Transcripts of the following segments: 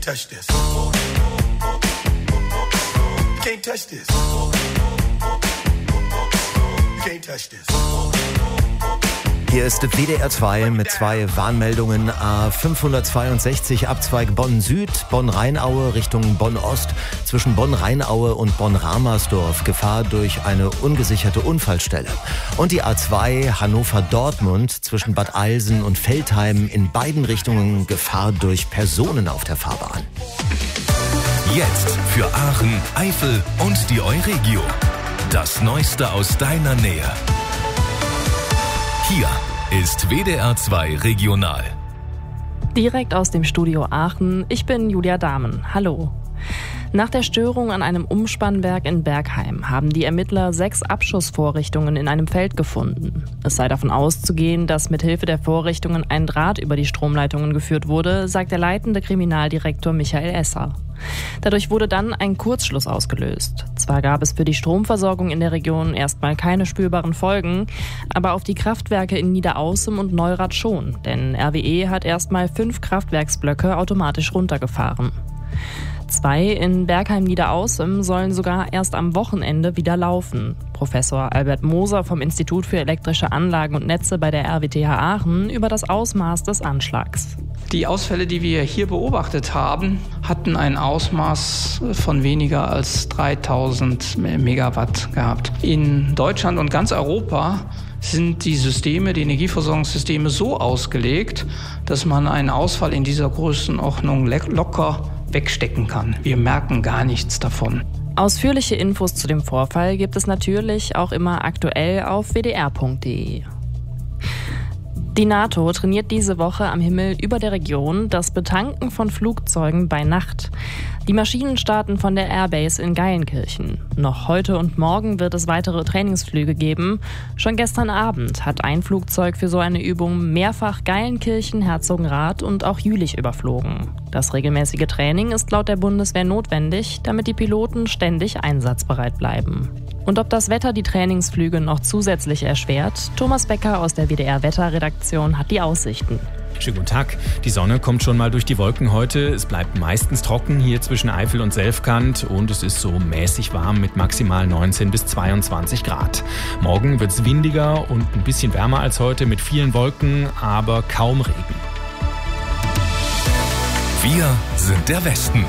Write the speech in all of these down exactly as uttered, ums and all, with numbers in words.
touch this. You can't touch this. You can't touch this. Hier ist W D R zwei mit zwei Warnmeldungen. A fünfhundertzweiundsechzig Abzweig Bonn-Süd, Bonn-Rheinaue Richtung Bonn-Ost. Zwischen Bonn-Rheinaue und Bonn-Ramersdorf Gefahr durch eine ungesicherte Unfallstelle. Und die A zwei Hannover-Dortmund zwischen Bad Eilsen und Veltheim in beiden Richtungen Gefahr durch Personen auf der Fahrbahn. Jetzt für Aachen, Eifel und die Euregio. Das Neueste aus deiner Nähe. Hier ist W D R zwei Regional. Direkt aus dem Studio Aachen, ich bin Julia Dahmen. Hallo. Nach der Störung an einem Umspannwerk in Bergheim haben die Ermittler sechs Abschussvorrichtungen in einem Feld gefunden. Es sei davon auszugehen, dass mithilfe der Vorrichtungen ein Draht über die Stromleitungen geführt wurde, sagt der leitende Kriminaldirektor Michael Esser. Dadurch wurde dann ein Kurzschluss ausgelöst. Zwar gab es für die Stromversorgung in der Region erstmal keine spürbaren Folgen, aber auf die Kraftwerke in Niederaußem und Neurath schon, denn R W E hat erstmal fünf Kraftwerksblöcke automatisch runtergefahren. Zwei in Bergheim-Niederaußem sollen sogar erst am Wochenende wieder laufen. Professor Albert Moser vom Institut für elektrische Anlagen und Netze bei der R W T H Aachen über das Ausmaß des Anschlags. Die Ausfälle, die wir hier beobachtet haben, hatten ein Ausmaß von weniger als dreitausend Megawatt gehabt. In Deutschland und ganz Europa sind die Systeme, die Energieversorgungssysteme so ausgelegt, dass man einen Ausfall in dieser Größenordnung locker wegstecken kann. Wir merken gar nichts davon. Ausführliche Infos zu dem Vorfall gibt es natürlich auch immer aktuell auf w d r punkt d e. Die NATO trainiert diese Woche am Himmel über der Region das Betanken von Flugzeugen bei Nacht. Die Maschinen starten von der Airbase in Geilenkirchen. Noch heute und morgen wird es weitere Trainingsflüge geben. Schon gestern Abend hat ein Flugzeug für so eine Übung mehrfach Geilenkirchen, Herzogenrath und auch Jülich überflogen. Das regelmäßige Training ist laut der Bundeswehr notwendig, damit die Piloten ständig einsatzbereit bleiben. Und ob das Wetter die Trainingsflüge noch zusätzlich erschwert? Thomas Becker aus der W D R-Wetterredaktion hat die Aussichten. Schönen guten Tag. Die Sonne kommt schon mal durch die Wolken heute. Es bleibt meistens trocken hier zwischen Eifel und Selfkant und es ist so mäßig warm mit maximal neunzehn bis zweiundzwanzig Grad. Morgen wird es windiger und ein bisschen wärmer als heute mit vielen Wolken, aber kaum Regen. Wir sind der Westen.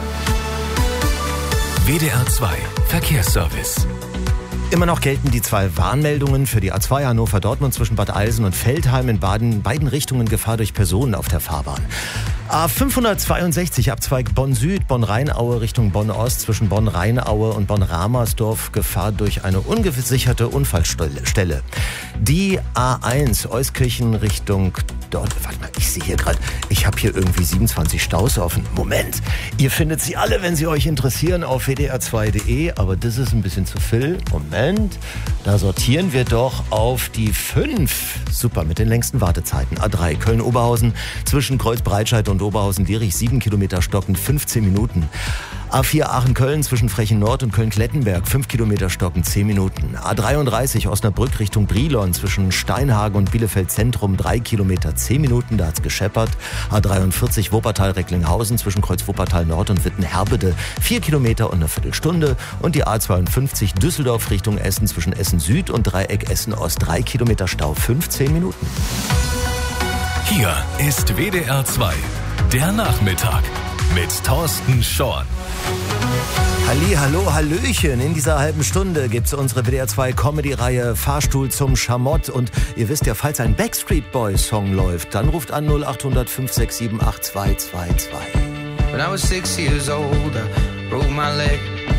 W D R zwei Verkehrsservice. Immer noch gelten die zwei Warnmeldungen für die A zwei Hannover-Dortmund zwischen Bad Eilsen und Veltheim in Baden, beiden Richtungen Gefahr durch Personen auf der Fahrbahn. A fünfhundertzweiundsechzig Abzweig Bonn-Süd, Bonn-Rheinaue Richtung Bonn-Ost zwischen Bonn-Rheinaue und Bonn-Ramersdorf Gefahr durch eine ungesicherte Unfallstelle. Die A eins Euskirchen Richtung dort, warte mal, ich sehe hier gerade, ich habe hier irgendwie siebenundzwanzig Staus offen. Moment, ihr findet sie alle, wenn sie euch interessieren, auf w d r zwei punkt d e, aber das ist ein bisschen zu viel. Moment, da sortieren wir doch auf die fünf. Super, mit den längsten Wartezeiten. A drei Köln-Oberhausen zwischen Kreuz-Breitscheid und Oberhausen-Dierich, sieben Kilometer stocken, fünfzehn Minuten. A vier Aachen-Köln zwischen Frechen-Nord und Köln-Klettenberg, fünf Kilometer stocken, zehn Minuten. A dreiunddreißig Osnabrück Richtung Brilon zwischen Steinhagen und Bielefeld-Zentrum, drei Kilometer, zehn Minuten, da hat's gescheppert. A dreiundvierzig Wuppertal-Recklinghausen zwischen Kreuz-Wuppertal-Nord und Witten-Herbede, vier Kilometer und eine Viertelstunde. Und die A zweiundfünfzig Düsseldorf Richtung Essen zwischen Essen-Süd und Dreieck Essen-Ost, drei Kilometer Stau, fünfzehn Minuten. Hier ist W D R zwei, der Nachmittag mit Thorsten Schorn. Halli, hallo, hallöchen. In dieser halben Stunde gibt's unsere W D R zwei Comedy-Reihe Fahrstuhl zum Schamott. Und ihr wisst ja, falls ein Backstreet Boys Song läuft, dann ruft an null acht hundert fünf sechs sieben acht zwei zwei zwei. When I was six years old, I broke my leg.